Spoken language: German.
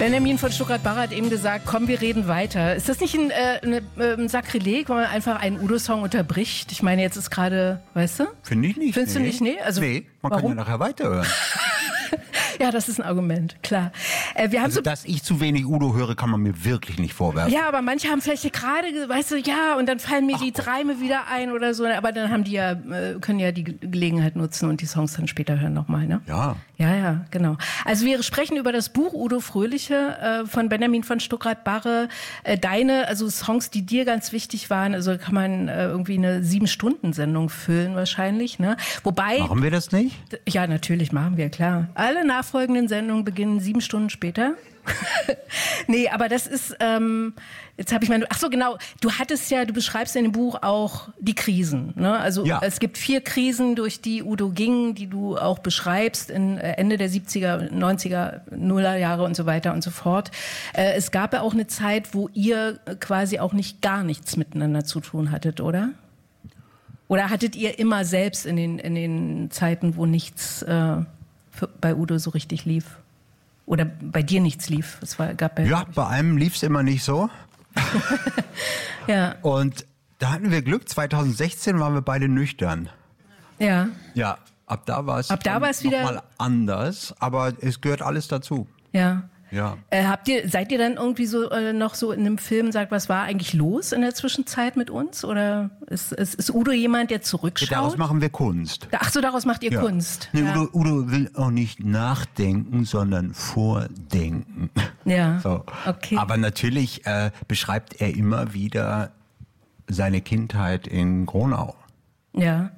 Benjamin von Stuckrad-Barre hat eben gesagt, komm, wir reden weiter. Ist das nicht ein Sakrileg, wenn man einfach einen Udo-Song unterbricht? Ich meine, jetzt ist gerade, weißt du? Finde ich nicht. Findest du nicht? Nee, Also, man warum? kann ja nachher weiterhören. Ja, das ist ein Argument, klar. Dass ich zu wenig Udo höre, kann man mir wirklich nicht vorwerfen. Ja, aber manche haben vielleicht gerade, weißt du, ja, und dann fallen mir die Reime wieder ein oder so. Aber dann haben die ja, können ja die Gelegenheit nutzen und die Songs dann später hören nochmal, ne? Ja. Ja, genau. Also wir sprechen über das Buch Udo Fröhliche von Benjamin von Stuckrad-Barre. Also Songs, die dir ganz wichtig waren, also kann man irgendwie eine 7-Stunden-Sendung füllen wahrscheinlich, ne? Wobei... Machen wir das nicht? Ja, natürlich machen wir, klar. Alle nachfolgenden Sendungen beginnen 7 Stunden später. Nee, aber das ist, jetzt habe ich ach so, genau, du beschreibst in dem Buch auch die Krisen, ne? Also ja. Es gibt 4 Krisen, durch die Udo ging, die du auch beschreibst in Ende der 70er, 90er, Nuller Jahre und so weiter und so fort. Es gab ja auch eine Zeit, wo ihr quasi auch gar nichts miteinander zu tun hattet, oder? Oder hattet ihr immer selbst in den Zeiten, wo nichts bei Udo so richtig lief? Oder bei dir nichts lief? Bei einem lief es immer nicht so. Ja. Und da hatten wir Glück, 2016 waren wir beide nüchtern. Ja. Ja, ab da war es wieder nochmal anders, aber es gehört alles dazu. Ja. Ja. Seid ihr dann irgendwie so noch so in einem Film sagt, was war eigentlich los in der Zwischenzeit mit uns? Oder ist Udo jemand, der zurückschaut? Daraus machen wir Kunst. Ach so, daraus macht ihr Kunst. Nee, ja. Udo will auch nicht nachdenken, sondern vordenken. Ja, so. Okay. Aber natürlich beschreibt er immer wieder seine Kindheit in Gronau. Ja.